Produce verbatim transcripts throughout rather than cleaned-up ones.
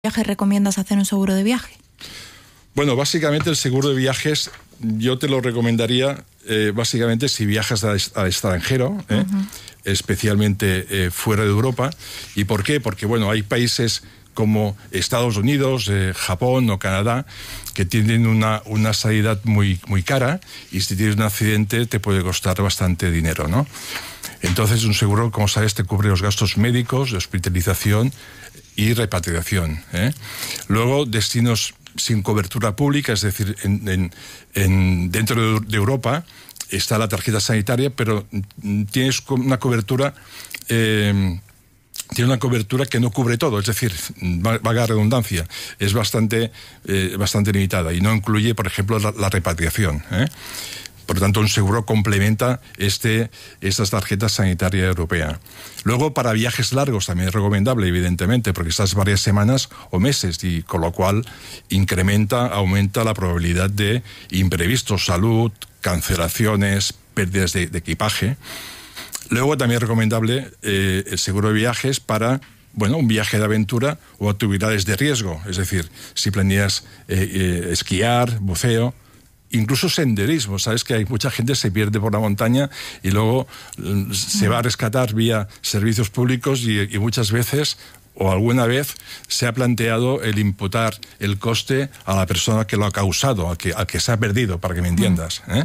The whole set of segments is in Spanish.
viaje recomiendas hacer un seguro de viaje? Bueno, básicamente el seguro de viajes yo te lo recomendaría eh, básicamente si viajas al, al extranjero, eh, uh-huh. especialmente eh, fuera de Europa. ¿Y por qué? Porque bueno, hay países como Estados Unidos, eh, Japón o Canadá que tienen una, una sanidad muy, muy cara y si tienes un accidente te puede costar bastante dinero, ¿no? Entonces un seguro, como sabes, te cubre los gastos médicos, de hospitalización y repatriación, ¿eh? Luego, destinos sin cobertura pública, es decir, en, en, en, dentro de Europa está la tarjeta sanitaria, pero tienes una cobertura... Eh, tiene una cobertura que no cubre todo, es decir, valga redundancia, es bastante, eh, bastante limitada y no incluye, por ejemplo, la, la repatriación, ¿eh? Por lo tanto, un seguro complementa este, estas tarjetas sanitarias europeas. Luego, para viajes largos también es recomendable, evidentemente, porque estás varias semanas o meses, y con lo cual incrementa, aumenta la probabilidad de imprevistos, salud, cancelaciones, pérdidas de, de equipaje. Luego también es recomendable eh, el seguro de viajes para, bueno, un viaje de aventura o actividades de riesgo. Es decir, si planeas eh, eh, esquiar, buceo, incluso senderismo. Sabes que hay mucha gente que se pierde por la montaña y luego eh, se va a rescatar vía servicios públicos y, y muchas veces o alguna vez se ha planteado el imputar el coste a la persona que lo ha causado, al que, al que se ha perdido, para que me entiendas, ¿eh?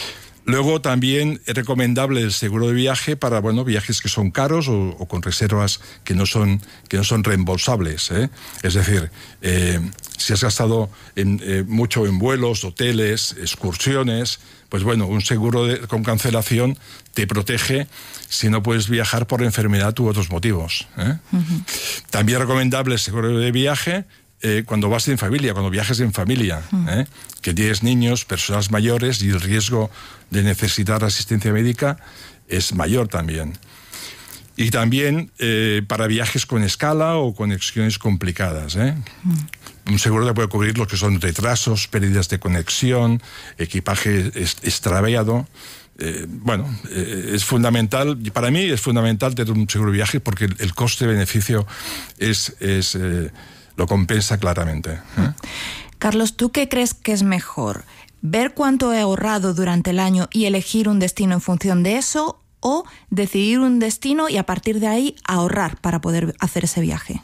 Luego también es recomendable el seguro de viaje para, bueno, viajes que son caros o, o con reservas que no son, que no son reembolsables, ¿eh? Es decir, eh, si has gastado en, eh, mucho en vuelos, hoteles, excursiones, pues bueno, un seguro de, con cancelación te protege si no puedes viajar por enfermedad u otros motivos, ¿eh? Uh-huh. También es recomendable el seguro de viaje Eh, cuando vas en familia, cuando viajes en familia, ¿eh? que tienes niños, personas mayores y el riesgo de necesitar asistencia médica es mayor también. Y también eh, para viajes con escala o conexiones complicadas, ¿eh? Mm. Un seguro te puede cubrir lo que son retrasos, pérdidas de conexión, equipaje est- extraviado. Eh, bueno, eh, es fundamental, para mí es fundamental tener un seguro de viaje porque el, el coste-beneficio es... es eh, lo compensa claramente, ¿eh? Carlos, ¿tú qué crees que es mejor? ¿Ver cuánto he ahorrado durante el año y elegir un destino en función de eso? ¿O decidir un destino y a partir de ahí ahorrar para poder hacer ese viaje?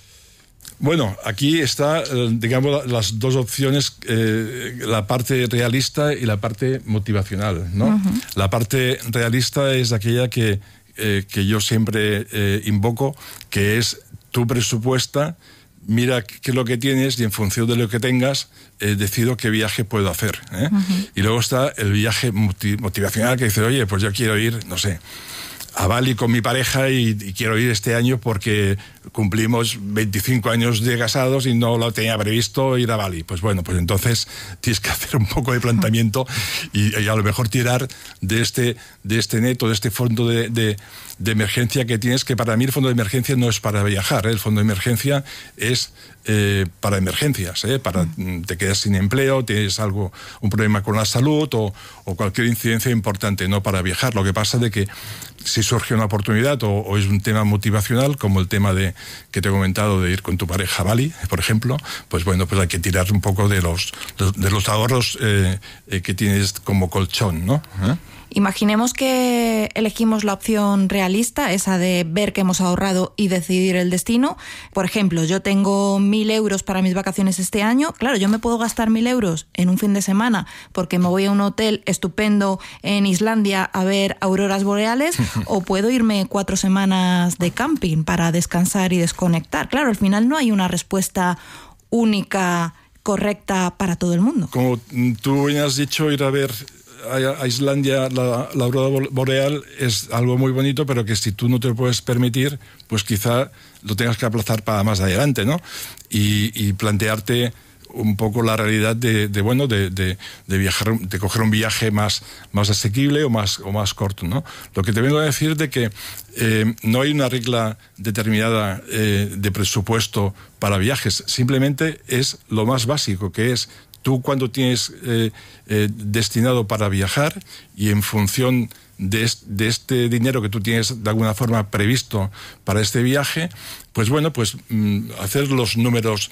Bueno, aquí está, digamos, las dos opciones, eh, la parte realista y la parte motivacional, ¿no? Uh-huh. La parte realista es aquella que, eh, que yo siempre eh, invoco, que es tu presupuesta, mira qué es lo que tienes y en función de lo que tengas eh, decido qué viaje puedo hacer, ¿eh? Uh-huh. Y luego está el viaje motivacional que dice, oye, pues yo quiero ir, no sé, a Bali con mi pareja y, y quiero ir este año porque cumplimos veinticinco años de casados y no lo tenía previsto ir a Bali. Pues bueno, pues entonces tienes que hacer un poco de planteamiento y, y a lo mejor tirar de este, de este neto, de este fondo de, de, de emergencia que tienes, que para mí el fondo de emergencia no es para viajar, ¿eh? El fondo de emergencia es eh, para emergencias, ¿eh? Para, te quedas sin empleo, tienes algo, un problema con la salud o, o cualquier incidencia importante, no para viajar. Lo que pasa es de que si surge una oportunidad o, o es un tema motivacional, como el tema de que te he comentado de ir con tu pareja a Bali, por ejemplo, pues bueno, pues hay que tirar un poco de los, de los ahorros eh, eh, que tienes como colchón, ¿no? ¿Eh? Imaginemos que elegimos la opción realista, esa de ver que hemos ahorrado y decidir el destino. Por ejemplo, yo tengo mil euros para mis vacaciones este año. Claro, yo me puedo gastar mil euros en un fin de semana porque me voy a un hotel estupendo en Islandia a ver auroras boreales o puedo irme cuatro semanas de camping para descansar y desconectar. Claro, al final no hay una respuesta única, correcta para todo el mundo. Como tú bien has dicho, ir a ver a Islandia la, la aurora boreal es algo muy bonito, pero que si tú no te lo puedes permitir, pues quizá lo tengas que aplazar para más adelante, ¿no? Y, y plantearte un poco la realidad de, de bueno, de, de, de viajar, de coger un viaje más, más asequible o más, o más corto, ¿no? Lo que te vengo a decir de que eh, no hay una regla determinada eh, de presupuesto para viajes, simplemente es lo más básico, que es tú cuando tienes eh, eh, destinado para viajar y en función de, es, de este dinero que tú tienes de alguna forma previsto para este viaje, pues bueno, pues mmm, hacer los números